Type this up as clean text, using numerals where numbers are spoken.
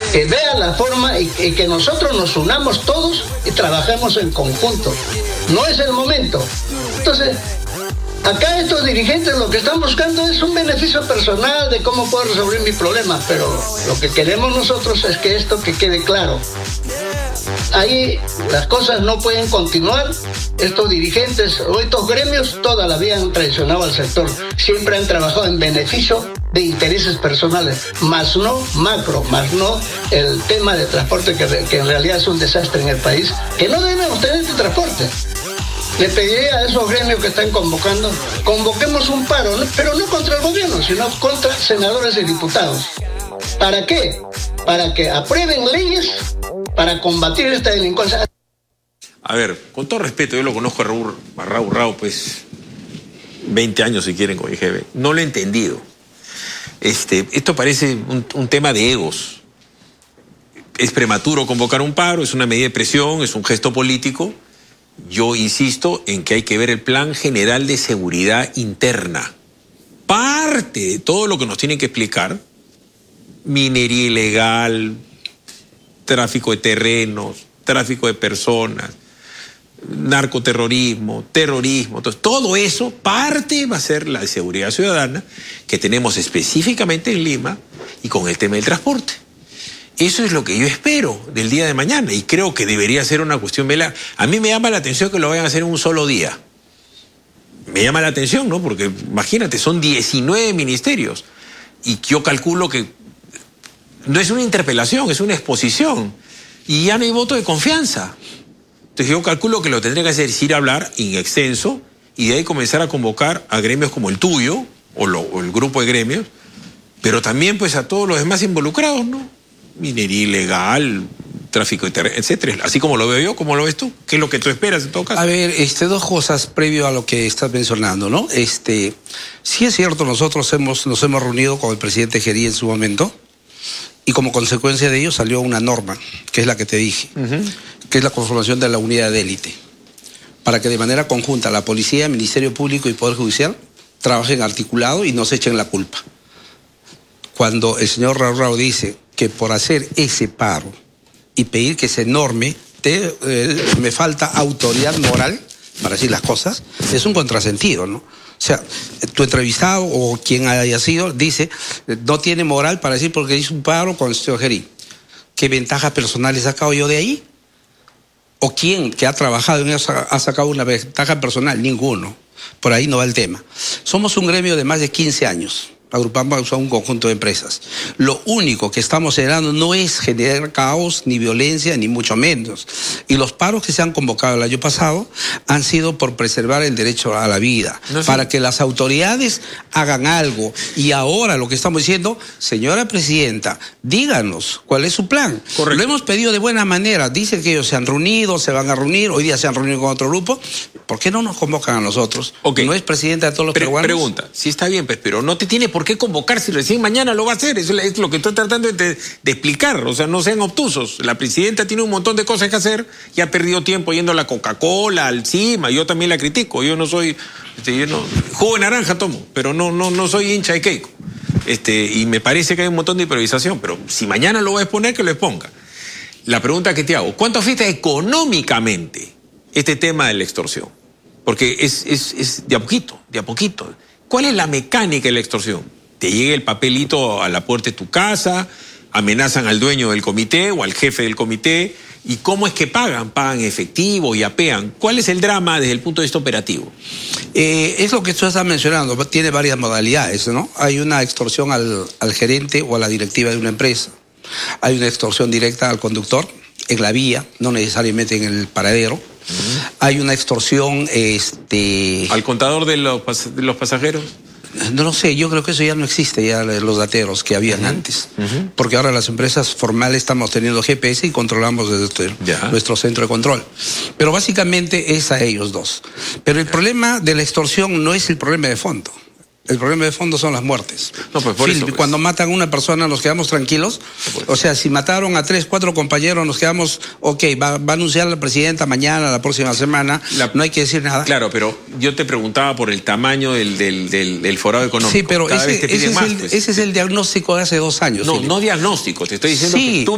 que vea la forma y que nosotros nos unamos todos y trabajemos en conjunto. No es el momento. Entonces, acá estos dirigentes lo que están buscando es un beneficio personal de cómo puedo resolver mi problema, pero lo que queremos nosotros es que esto que quede claro. Ahí las cosas no pueden continuar. Estos dirigentes o estos gremios toda la vida han traicionado al sector. Siempre han trabajado en beneficio de intereses personales, más no macro, más no el tema de transporte que en realidad es un desastre en el país, que no debemos tener este transporte. Le pediría a esos gremios que están convocando, convoquemos un paro, pero no contra el gobierno, sino contra senadores y diputados. ¿Para qué? Para que aprueben leyes para combatir esta delincuencia. A ver, con todo respeto, yo lo conozco a Raúl Rao, pues 20 años si quieren con IGB. No lo he entendido. Esto parece un tema de egos. Es prematuro convocar un paro, es una medida de presión, es un gesto político. Yo insisto en que hay que ver el Plan General de Seguridad Interna. Parte de todo lo que nos tienen que explicar, minería ilegal, tráfico de terrenos, tráfico de personas, narcoterrorismo, terrorismo, todo eso, parte va a ser la seguridad ciudadana que tenemos específicamente en Lima y con el tema del transporte. Eso es lo que yo espero del día de mañana y creo que debería ser una cuestión velar. A mí me llama la atención que lo vayan a hacer en un solo día. Me llama la atención, ¿no? Porque imagínate, son 19 ministerios y yo calculo que no es una interpelación, es una exposición y ya no hay voto de confianza. Entonces yo calculo que lo tendría que hacer es ir a hablar en extenso y de ahí comenzar a convocar a gremios como el tuyo o el grupo de gremios, pero también pues a todos los demás involucrados, ¿no? Minería ilegal, tráfico de terreno, etcétera. Así como lo veo yo, ¿cómo lo ves tú? ¿Qué es lo que tú esperas en todo caso? A ver, dos cosas previo a lo que estás mencionando, ¿no? Sí es cierto, nosotros nos hemos reunido con el presidente Gerí en su momento y como consecuencia de ello salió una norma, que es la que te dije, que es la conformación de la unidad de élite, para que de manera conjunta la policía, Ministerio Público y Poder Judicial trabajen articulado y no se echen la culpa. Cuando el señor Raúl Rao dice que por hacer ese paro y pedir que se norme, me falta autoridad moral para decir las cosas, es un contrasentido, ¿no? O sea, tu entrevistado o quien haya sido dice, no tiene moral para decir porque hizo un paro con el señor Gerí. ¿Qué ventajas personales he sacado yo de ahí? ¿O quién que ha trabajado en eso ha sacado una ventaja personal? Ninguno. Por ahí no va el tema. Somos un gremio de más de 15 años. Agrupamos a un conjunto de empresas. Lo único que estamos generando no es generar caos, ni violencia, ni mucho menos. Y los paros que se han convocado el año pasado han sido por preservar el derecho a la vida, para que las autoridades hagan algo. Y ahora lo que estamos diciendo, señora presidenta, díganos cuál es su plan. Correcto. Lo hemos pedido de buena manera. Dicen que ellos se han reunido, se van a reunir, hoy día se han reunido con otro grupo. ¿Por qué no nos convocan a nosotros? Okay. ¿No es presidenta de todos los peruanos? Pregunta, sí está bien, pues, pero no te tiene por qué convocar si recién mañana lo va a hacer. Eso es lo que estoy tratando de explicar. O sea, no sean obtusos. La presidenta tiene un montón de cosas que hacer y ha perdido tiempo yendo a la Coca-Cola, al CIMA. Yo también la critico. Yo no soy... jugo de naranja tomo, pero no soy hincha de Keiko. Y me parece que hay un montón de improvisación, pero si mañana lo va a exponer, que lo exponga. La pregunta que te hago, ¿cuánto afecta económicamente este tema de la extorsión? Porque es de a poquito, de a poquito. ¿Cuál es la mecánica de la extorsión? Te llega el papelito a la puerta de tu casa, amenazan al dueño del comité o al jefe del comité. ¿Y cómo es que pagan? ¿Pagan efectivo y apean? ¿Cuál es el drama desde el punto de vista operativo? Es lo que tú estás mencionando, tiene varias modalidades, ¿no? Hay una extorsión al gerente o a la directiva de una empresa. Hay una extorsión directa al conductor en la vía, no necesariamente en el paradero. Hay una extorsión... ¿Al contador de los pasajeros? No lo sé, yo creo que eso ya no existe, ya los dateros que habían antes. Porque ahora las empresas formales estamos teniendo GPS y controlamos desde nuestro centro de control. Pero básicamente es a ellos dos. Pero el problema de la extorsión no es el problema de fondo. El problema de fondo son las muertes. No, pues por eso, pues. Cuando matan a una persona nos quedamos tranquilos. O sea, si mataron a 3, 4 compañeros nos quedamos, ok, va a anunciar la presidenta mañana, la próxima semana, no hay que decir nada. Claro, pero yo te preguntaba por el tamaño del forado económico. Sí, pero ese es el diagnóstico de hace 2 años. No diagnóstico, te estoy diciendo que tú